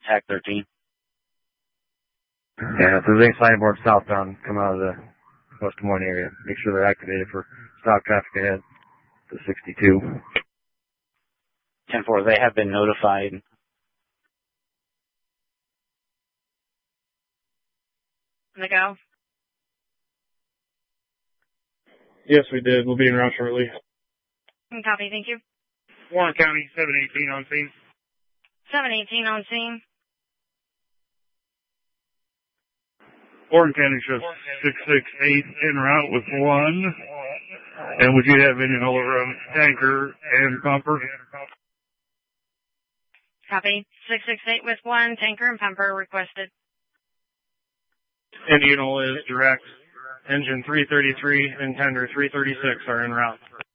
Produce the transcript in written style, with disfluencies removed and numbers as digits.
TAC 13. Yeah, if there's any signboard southbound come out of the West Des Moines area, make sure they're activated for stop traffic ahead to 62. 10-4, they have been notified. Miguel? Yes, we did. We'll be en route shortly. Copy, thank you. Warren County, 718 on scene. 718 on scene. Warren County shows 668 en route with 1. And would you have engine over tanker and pumper? Copy. 668 with 1, tanker and pumper requested. Indian is direct. Engine 333 and tender 336 are en route.